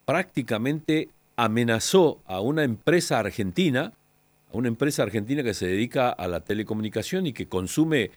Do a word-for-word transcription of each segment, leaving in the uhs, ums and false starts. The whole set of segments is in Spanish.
prácticamente amenazó a una empresa argentina, a una empresa argentina que se dedica a la telecomunicación y que consume,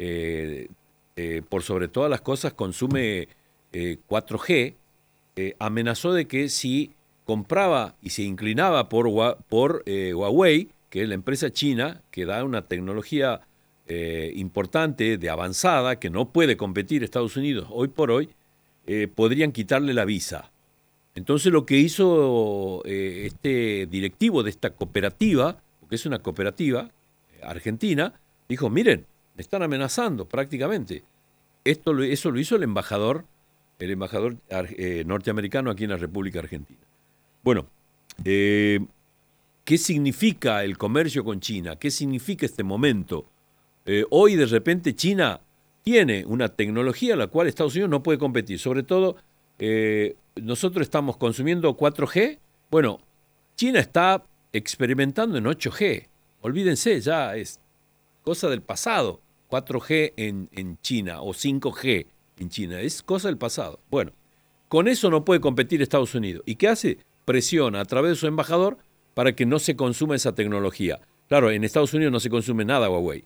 eh, eh, por sobre todas las cosas, consume eh, cuatro G, eh, amenazó de que si compraba y se inclinaba por, por eh, Huawei, que es la empresa china que da una tecnología eh, importante, de avanzada, que no puede competir Estados Unidos hoy por hoy, eh, podrían quitarle la visa. Entonces lo que hizo eh, este directivo de esta cooperativa, porque es una cooperativa eh, argentina, dijo, miren, me están amenazando prácticamente. Esto lo, eso lo hizo el embajador, el embajador eh, norteamericano aquí en la República Argentina. Bueno, eh, ¿qué significa el comercio con China? ¿Qué significa este momento? Eh, hoy de repente China tiene una tecnología a la cual Estados Unidos no puede competir, sobre todo eh, nosotros estamos consumiendo cuatro G, bueno, China está experimentando en ocho G, olvídense, ya es cosa del pasado, cuatro G en, en China o cinco G en China, es cosa del pasado. Bueno, con eso no puede competir Estados Unidos. ¿Y qué hace? Presiona a través de su embajador para que no se consuma esa tecnología. Claro, en Estados Unidos no se consume nada Huawei.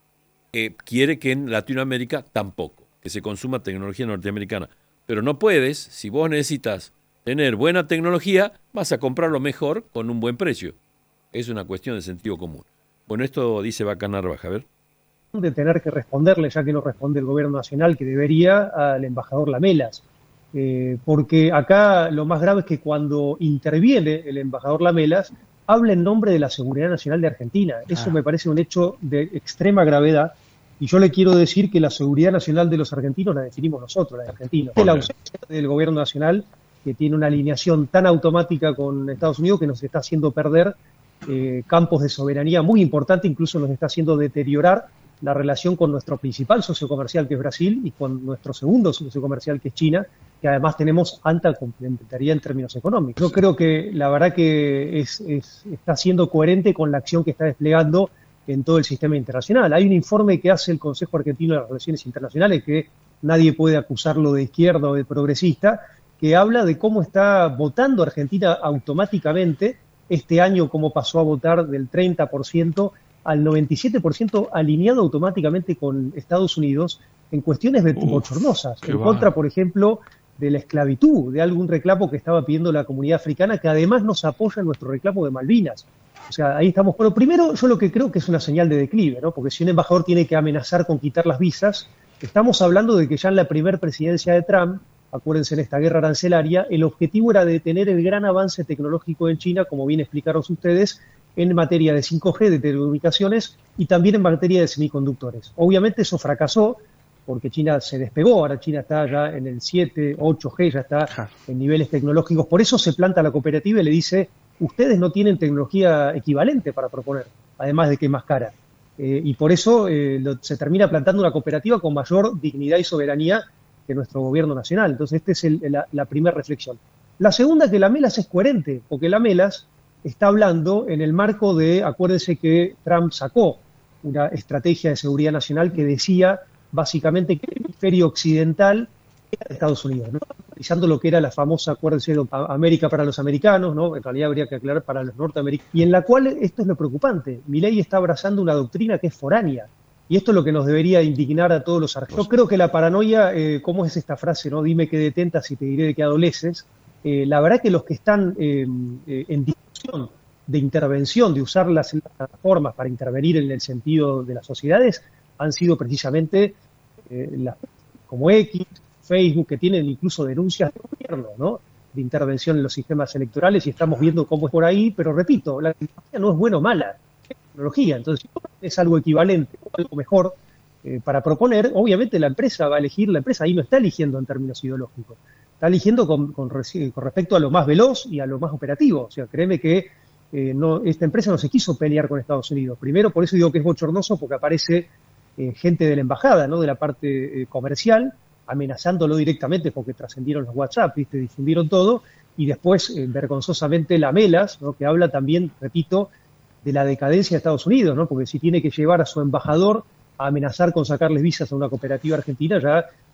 Eh, quiere que en Latinoamérica tampoco, que se consuma tecnología norteamericana. Pero no puedes, si vos necesitas tener buena tecnología, vas a comprarlo mejor con un buen precio. Es una cuestión de sentido común. Bueno, esto dice Vaca Narvaja, a ver. De tener que responderle, ya que no responde el gobierno nacional, que debería, al embajador Lamelas. Eh, porque acá lo más grave es que cuando interviene el embajador Lamelas, habla en nombre de la seguridad nacional de Argentina. Eso ah. me parece un hecho de extrema gravedad. Y yo le quiero decir que la seguridad nacional de los argentinos la definimos nosotros, la de argentinos. La ausencia del gobierno nacional, que tiene una alineación tan automática con Estados Unidos que nos está haciendo perder eh, campos de soberanía muy importantes, incluso nos está haciendo deteriorar la relación con nuestro principal socio comercial, que es Brasil, y con nuestro segundo socio comercial, que es China, que además tenemos alta complementariedad en términos económicos. Yo creo que la verdad que es, es, está siendo coherente con la acción que está desplegando en todo el sistema internacional. Hay un informe que hace el Consejo Argentino de las Relaciones Internacionales, que nadie puede acusarlo de izquierda o de progresista, que habla de cómo está votando Argentina automáticamente este año, cómo pasó a votar del treinta por ciento al noventa y siete por ciento alineado automáticamente con Estados Unidos en cuestiones bochornosas, en va. contra, por ejemplo, de la esclavitud, de algún reclamo que estaba pidiendo la comunidad africana, que además nos apoya en nuestro reclamo de Malvinas. O sea, ahí estamos. Bueno, primero, yo lo que creo que es una señal de declive, ¿no? Porque si un embajador tiene que amenazar con quitar las visas, estamos hablando de que ya en la primera presidencia de Trump, acuérdense en esta guerra arancelaria, el objetivo era detener el gran avance tecnológico en China, como bien explicaron ustedes, en materia de cinco G, de telecomunicaciones, y también en materia de semiconductores. Obviamente eso fracasó, porque China se despegó, ahora China está ya en el siete, ocho G, ya está en niveles tecnológicos. Por eso se planta la cooperativa y le dice, ustedes no tienen tecnología equivalente para proponer, además de que es más cara. Eh, y por eso eh, lo, se termina plantando una cooperativa con mayor dignidad y soberanía que nuestro gobierno nacional. Entonces, esta es el, la, la primera reflexión. La segunda, que Lamelas es coherente, porque Lamelas está hablando en el marco de, acuérdense que Trump sacó una estrategia de seguridad nacional que decía básicamente que el hemisferio occidental era de Estados Unidos, ¿no? Analizando lo que era la famosa, acuérdense, América para los americanos, ¿no? En realidad habría que aclarar para los norteamericanos, y en la cual esto es lo preocupante. Milei está abrazando una doctrina que es foránea, y esto es lo que nos debería indignar a todos los argentinos. Yo creo que la paranoia, eh, ¿cómo es esta frase, no? Dime que detentas y te diré de qué adoleces. Eh, la verdad que los que están eh, eh, en discusión de intervención, de usar las plataformas para intervenir en el sentido de las sociedades, han sido precisamente eh, las, como X, Facebook, que tienen incluso denuncias de gobierno, ¿no? De intervención en los sistemas electorales, y estamos viendo cómo es por ahí, pero repito, la tecnología no es buena o mala, es tecnología, entonces si es algo equivalente o algo mejor eh, para proponer, obviamente la empresa va a elegir, la empresa ahí no está eligiendo en términos ideológicos, está eligiendo con, con, con respecto a lo más veloz y a lo más operativo. O sea, créeme que eh, no, esta empresa no se quiso pelear con Estados Unidos. Primero, por eso digo que es bochornoso, porque aparece eh, gente de la embajada, ¿no? De la parte eh, comercial, amenazándolo directamente porque trascendieron los WhatsApp, ¿viste? Difundieron todo, y después, eh, vergonzosamente, Lamelas, ¿no? Que habla también, repito, de la decadencia de Estados Unidos, ¿no? Porque si tiene que llevar a su embajador a amenazar con sacarles visas a una cooperativa argentina, ya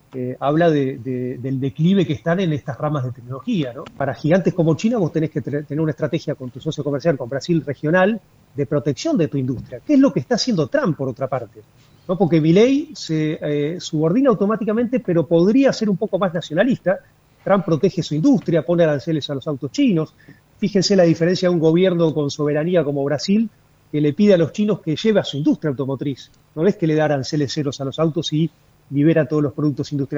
eh, habla de, de, del declive que están en estas ramas de tecnología, ¿no? Para gigantes como China vos tenés que tener una estrategia con tu socio comercial, con Brasil regional, de protección de tu industria. ¿Qué es lo que está haciendo Trump, por otra parte? ¿No? Porque Milei se eh, subordina automáticamente, pero podría ser un poco más nacionalista. Trump protege su industria, pone aranceles a los autos chinos. Fíjense la diferencia de un gobierno con soberanía como Brasil, que le pide a los chinos que lleve a su industria automotriz. No es que le da aranceles ceros a los autos y libera todos los productos industriales.